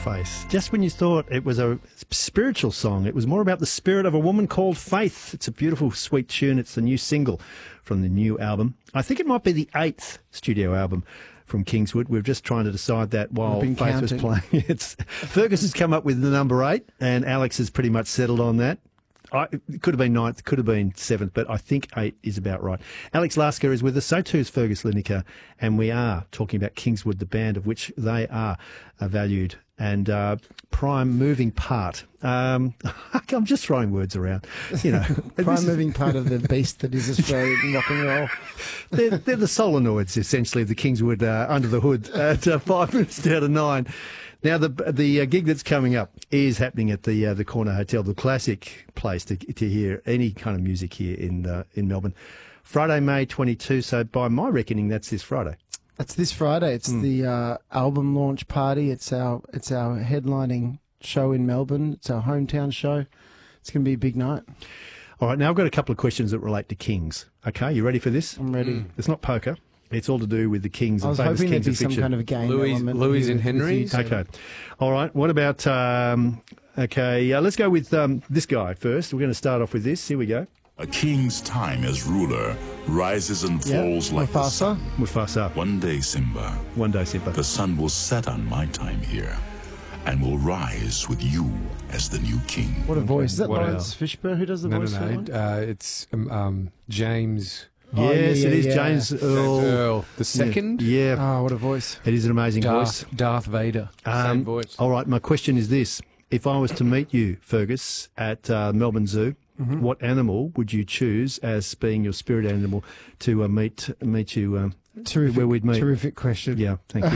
Faith. Just when you thought it was a spiritual song, it was more about the spirit of a woman called Faith. It's a beautiful, sweet tune. It's the new single from the new album. I think it might be the 8th studio album from Kingswood. We're just trying to decide that while Faith was playing. Fergus has come up with the number 8, and Alex has pretty much settled on that. It could have been 9th, could have been 7th, but I think 8 is about right. Alex Lasker is with us, so too is Fergus Lineker, and we are talking about Kingswood, the band of which they are a valued and prime moving part. I'm just throwing words around, you know. Prime moving part of the beast that is Australian rock and roll. They're the solenoids, essentially, of the Kingswood under the hood at 5 minutes down to 9. Now, the gig that's coming up is happening at the Corner Hotel, the classic place to hear any kind of music here in Melbourne. Friday, May 22. So by my reckoning, that's this Friday. That's this Friday. It's the album launch party. It's our headlining show in Melbourne. It's our hometown show. It's going to be a big night. All right, now I've got a couple of questions that relate to Kings. Okay, you ready for this? I'm ready. It's not poker. It's all to do with the Kings and famous hoping Kings there'd be of some fiction. kind of a game element. Louis and Henry's. Okay. All right. What about, let's go with this guy first. We're going to start off with this. Here we go. A king's time as ruler rises and falls like the sun. Mufasa. One day, Simba, the sun will set on my time here and will rise with you as the new king. What a voice. Is that What Lawrence Fishburne who does the voice? No. It's James. Yes, it is James Earl. The second? Yeah. Oh, what a voice. It is an amazing voice. Darth Vader. Same voice. All right, my question is this. If I was to meet you, Fergus, at Melbourne Zoo, what animal would you choose as being your spirit animal to meet you Terrific, where we'd meet? Terrific question. Yeah, thank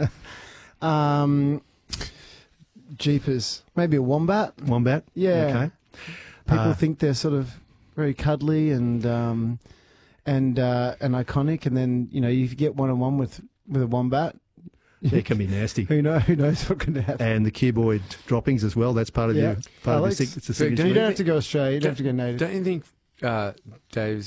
you. Jeepers. Maybe a wombat. Wombat? Yeah. Okay. People think they're sort of very cuddly and iconic, and then you get one-on-one with a wombat. It can be nasty. Who knows what can happen? And the cuboid droppings as well. That's part of your Alex, it's a signature. you don't have to go Australia. You don't have to go native. Don't you think Dave's